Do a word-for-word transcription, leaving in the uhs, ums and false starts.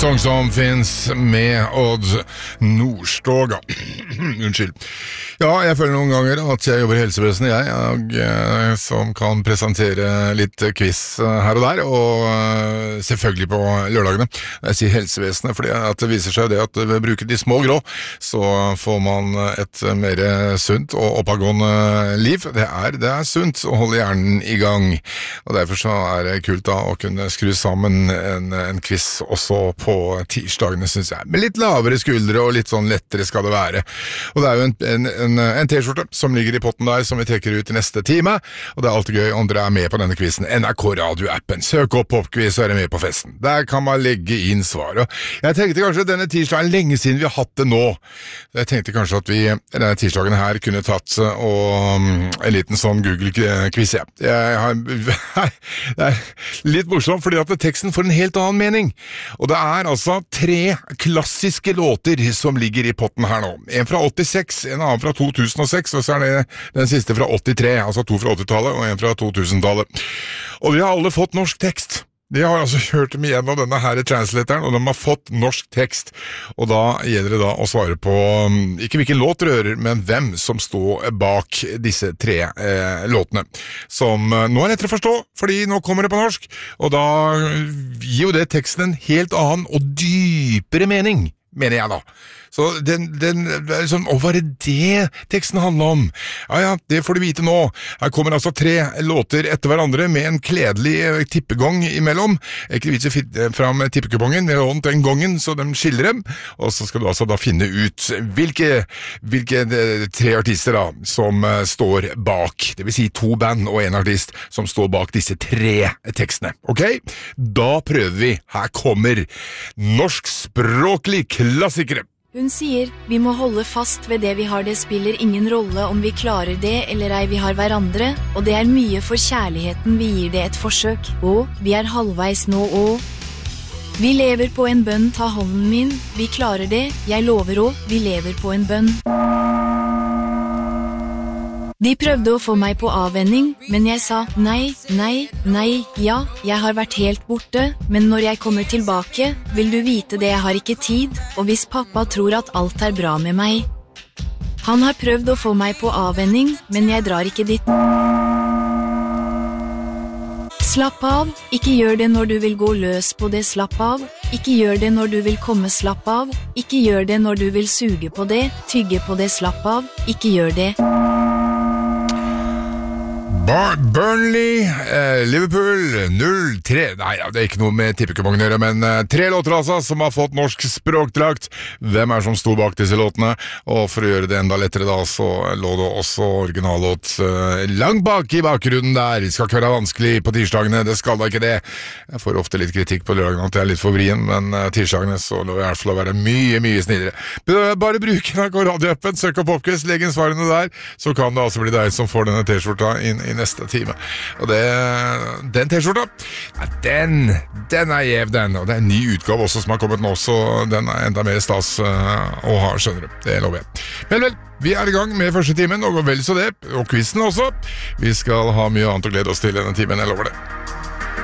Sång som finns med Odd Nordstoga. Unnskyld. Ja, jeg føler noen ganger at jeg jobber i helsevesenet, jeg, og, eh, som kan presentere litt quiz her og der, og eh, selvfølgelig på lørdagene. Jeg sier helsevesenet, fordi at det viser seg det at ved å bruke de små grå, så får man et mer sunt og oppadgående liv. Det er, det er sunt å holde hjernen i gang, og derfor så er det kult da å kunne skru sammen en, en quiz også på tirsdagene, synes jeg. Med litt lavere skuldre og litt sånn lettere skal det være. Og det er jo en, en, en, en t-skjorte som ligger i potten der, som vi trekker ut i neste time, og det er alltid gøy om dere er med på denne quizen. N R K Radio-appen. Søk opp popquiz og er med på festen. Der kan man legge inn svar. Og jeg tenkte kanskje at denne tirsdagen er lenge siden vi har hatt det nå. Jeg tenkte kanskje at vi denne tirsdagen her kunne tatt og en liten sånn Google-quiz. Jeg har det er litt morsomt, fordi at teksten får en helt annen mening. Og det er altså tre klassiske låter som ligger i potten her nå. En fra åttiseks, en annen fra to tusen og seks, og så er det den siste fra åttitre, altså to fra åttitallet og en fra to tusen-tallet. Og vi har alle fått norsk tekst. De har altså hørt dem igjennom denne her translatoren, og de har fått norsk tekst. Og da gjelder det da å svare på, ikke hvilken låt rører, men hvem som står bak disse tre eh, låtene. Som eh, nå er lettere å forstå, fordi nå kommer det på norsk, og da gir jo det teksten en helt annen og dypere mening, mener jeg da. Så den, den, sånn, og hva er det det teksten handler om? Ja, ja, det får du vite nå. Her kommer altså tre låter etter hverandre med en kledelig tippegong imellom. Ikke vits å finne fram tippekupongen, med hånd den gongen, så de skiller dem. Og så skal du altså da finne ut hvilke, hvilke tre artister da, som står bak. Det vil si to band og en artist som står bak disse tre tekstene. Ok? Da prøver vi. Her kommer norskspråklig klassikere. Hun sier, vi må holde fast ved det vi har, det spiller ingen rolle om vi klarer det eller ei, vi har hverandre, og det er mye for kjærligheten, vi gir det et forsøk, og vi er halvveis nå, og vi lever på en bønn, ta hånden min, vi klarer det, jeg lover og, vi lever på en bønn. De prøvde å få meg på avvenning, men jeg sa nei, nei, nei, ja, jeg har vært helt borte, men når jeg kommer tilbake, vil du vite det, jeg har ikke tid, og hvis pappa tror at alt er bra med meg. Han har prøvd å få meg på avvenning, men jeg drar ikke dit. Slapp av, ikke gjør det når du vil gå løs på det, slapp av, ikke gjør det når du vil komme, slapp av, ikke gjør det når du vil suge på det, tygge på det, slapp av, ikke gjør det. Burnley, eh, Liverpool, null tre. Nei, ja, det er ikke noe med tippekupongen å gjøre, men eh, tre låter altså som har fått norsk språkdrakt. Hvem er som sto bak disse låtene? Og for å gjøre det enda lettere da, så lå det også originallåt eh, langt bak i bakgrunnen der. Det skal ikke være vanskelig på tirsdagene, det skal da ikke det. Jeg får ofte litt kritikk på lørdagene at jeg er litt for vrien, men eh, tirsdagene så lå jeg i hvert fall å være mye, mye snillere. Bare bruk N R K Radio-appen, søk opp popquiz, legg inn svarene der, så kan det altså bli deg som får denne t-skjorta inn i neste time. Og det, den t-skjorta, ja, den, den er gjev den, og det er en ny utgave også som har kommet nå, så den er enda mer stas uh, å ha, skjønner du. Det lover jeg. Vel, vel, vi er i gang med første timen, og vel så det, og quizen også. Vi skal ha mye annet å glede oss til denne timen, jeg lover det.